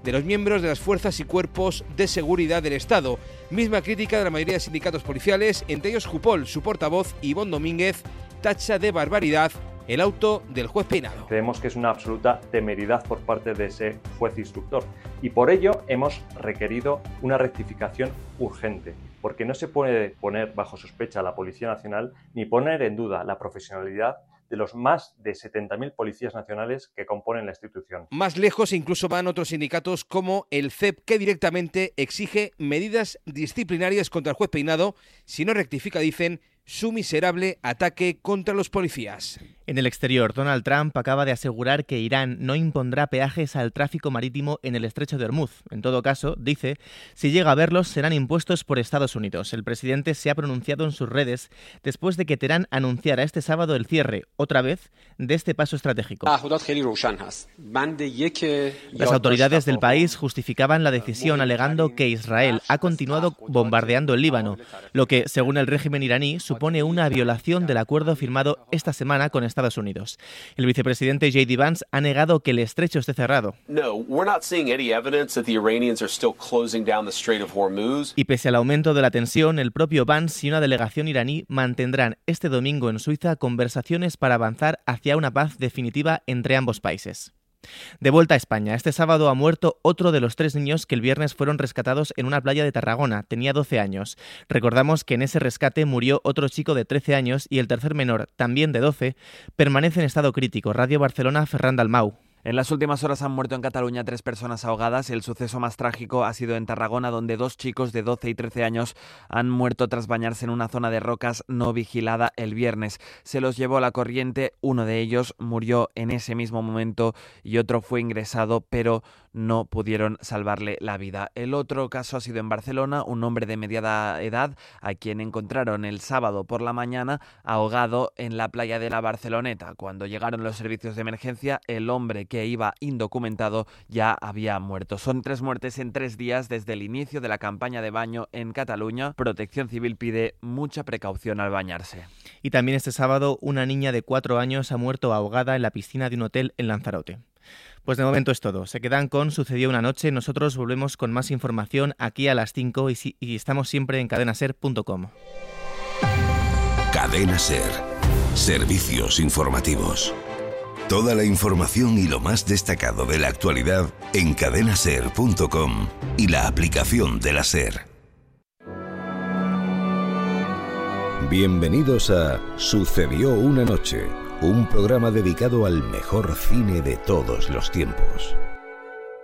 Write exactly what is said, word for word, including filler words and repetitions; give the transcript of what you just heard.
de los miembros de las fuerzas y cuerpos de seguridad del Estado. Misma crítica de la mayoría de sindicatos policiales, entre ellos Jupol. Su portavoz, Ivonne Domínguez, tacha de barbaridad el auto del juez Peinado. Creemos que es una absoluta temeridad por parte de ese juez instructor y por ello hemos requerido una rectificación urgente, porque no se puede poner bajo sospecha a la Policía Nacional ni poner en duda la profesionalidad de los más de setenta mil policías nacionales que componen la institución. Más lejos incluso van otros sindicatos como el C E P, que directamente exige medidas disciplinarias contra el juez Peinado si no rectifica, dicen, su miserable ataque contra los policías. En el exterior, Donald Trump acaba de asegurar que Irán no impondrá peajes al tráfico marítimo en el estrecho de Hormuz. En todo caso, dice, si llega a verlos serán impuestos por Estados Unidos. El presidente se ha pronunciado en sus redes después de que Teherán anunciara este sábado el cierre, otra vez, de este paso estratégico. Las autoridades del país justificaban la decisión alegando que Israel ha continuado bombardeando el Líbano, lo que, según el régimen iraní, supone una violación del acuerdo firmado esta semana con Estados Unidos. El vicepresidente J D Vance ha negado que el estrecho esté cerrado. Y pese al aumento de la tensión, el propio Vance y una delegación iraní mantendrán este domingo en Suiza conversaciones para avanzar hacia una paz definitiva entre ambos países. De vuelta a España, este sábado ha muerto otro de los tres niños que el viernes fueron rescatados en una playa de Tarragona. Tenía doce años. Recordamos que en ese rescate murió otro chico de trece años y el tercer menor, también de doce, permanece en estado crítico. Radio Barcelona, Ferran Dalmau. En las últimas horas han muerto en Cataluña tres personas ahogadas. El suceso más trágico ha sido en Tarragona, donde dos chicos de doce y trece años han muerto tras bañarse en una zona de rocas no vigilada el viernes. Se los llevó la corriente, uno de ellos murió en ese mismo momento y otro fue ingresado, pero no pudieron salvarle la vida. El otro caso ha sido en Barcelona, un hombre de mediana edad a quien encontraron el sábado por la mañana ahogado en la playa de la Barceloneta. Cuando llegaron los servicios de emergencia, el hombre que iba indocumentado ya había muerto. Son tres muertes en tres días desde el inicio de la campaña de baño en Cataluña. Protección Civil pide mucha precaución al bañarse. Y también este sábado una niña de cuatro años ha muerto ahogada en la piscina de un hotel en Lanzarote. Pues de momento es todo. Se quedan con Sucedió una noche. Nosotros volvemos con más información aquí a las cinco y, si, y estamos siempre en cadena ser punto com. Cadena Ser. Servicios informativos. Toda la información y lo más destacado de la actualidad en cadena ser punto com y la aplicación de la SER. Bienvenidos a Sucedió una noche, un programa dedicado al mejor cine de todos los tiempos.